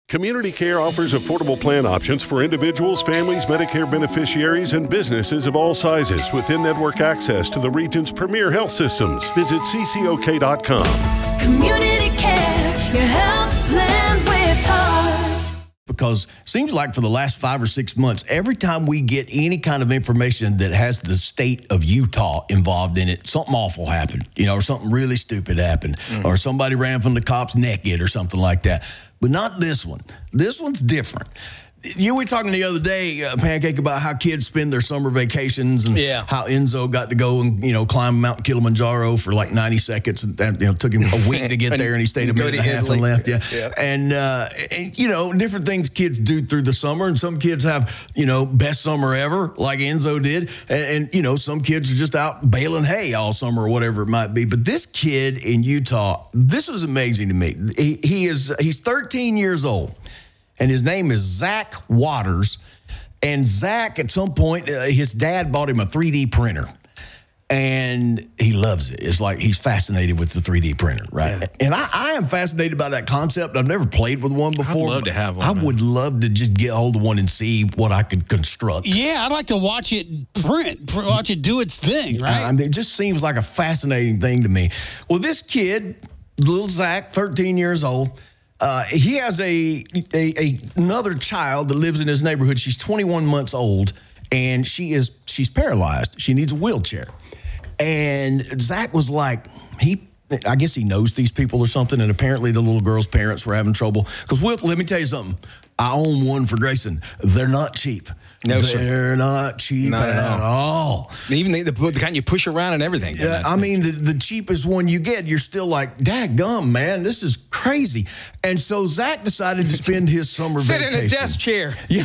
Community Care offers affordable plan options for individuals, families, Medicare beneficiaries, and businesses of all sizes with in-network access to the region's premier health systems. Visit ccok.com. Community Care, your health plan with heart. Because it seems like for the last 5 or 6 months, every time we get any kind of information that has the state of Utah involved in it, something awful happened, or something really stupid happened, or somebody ran from the cops naked or something like that. But not this one. This one's different. You were talking the other day, Pancake, about how kids spend their summer vacations and how Enzo got to go and, climb Mount Kilimanjaro for like 90 seconds. And that, took him a week to get there, and he stayed a minute and a half and left. Yeah. And, different things kids do through the summer. And some kids have, best summer ever, like Enzo did. And some kids are just out baling hay all summer or whatever it might be. But this kid in Utah, this was amazing to me. He's 13 years old. And his name is Zach Waters. And Zach, at some point, his dad bought him a 3D printer. And he loves it. It's like he's fascinated with the 3D printer, right? Yeah. And I am fascinated by that concept. I've never played with one before. I'd love to have one. I would love to just get hold of one and see what I could construct. Yeah, I'd like to watch it watch it do its thing, right? It just seems like a fascinating thing to me. Well, this kid, little Zach, 13 years old, he has another child that lives in his neighborhood. She's 21 months old, and she's paralyzed. She needs a wheelchair. And Zach was like, I guess he knows these people or something, and apparently the little girl's parents were having trouble. Because, let me tell you something. I own one for Grayson. They're not cheap. No, sir. They're not cheap at all. Even the kind you push around and everything. Yeah, I mean, the cheapest one you get, you're still like, daggum, man, this is crazy. And so Zach decided to spend his summer vacation. Sit in a desk chair. Yeah.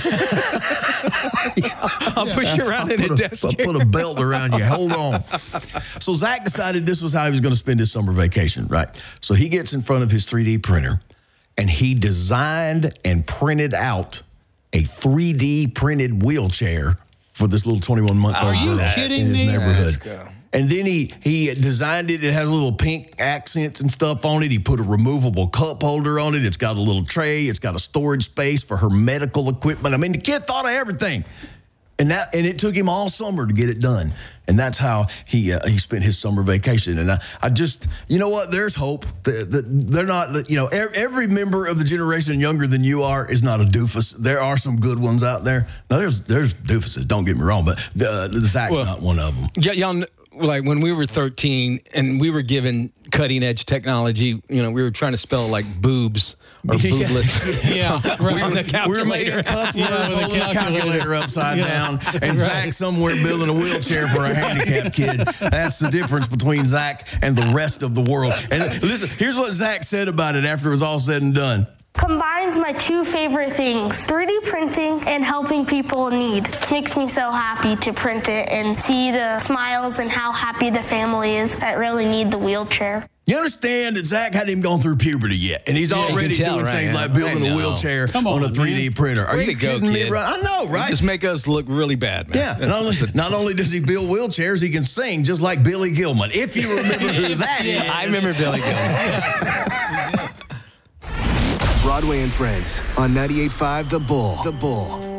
I'll push you around in a desk chair. I'll put a belt around you. Hold on. So Zach decided this was how he was going to spend his summer vacation, right? So he gets in front of his 3D printer, and he designed and printed out a 3D printed wheelchair for this little 21-month-old girl in his neighborhood. And then he designed it. It has little pink accents and stuff on it. He put a removable cup holder on it. It's got a little tray. It's got a storage space for her medical equipment. I mean, the kid thought of everything. And it took him all summer to get it done. And that's how he spent his summer vacation. And I just, you know what? There's hope. They're not, every member of the generation younger than you are is not a doofus. There are some good ones out there. Now, there's doofuses, don't get me wrong, but Zach's not one of them. Yeah, y'all, like when we were 13 and we were given cutting edge technology, we were trying to spell like boobs. Or boobless. Yeah, right. We were making cuss words, holding the calculator upside down, and Zach somewhere building a wheelchair for a handicapped kid. That's the difference between Zach and the rest of the world. And listen, here's what Zach said about it after it was all said and done. Combines my two favorite things, 3D printing and helping people in need. It makes me so happy to print it and see the smiles and how happy the family is that really need the wheelchair. You understand that Zach hadn't even gone through puberty yet, and he's already doing things like building a wheelchair on a 3D printer. Are you kidding me? Right? I know, right? You just make us look really bad, man. Yeah, not only does he build wheelchairs, he can sing just like Billy Gilman. If you remember who that is. I remember Billy Gilman. Broadway and Friends on 98.5 The Bull.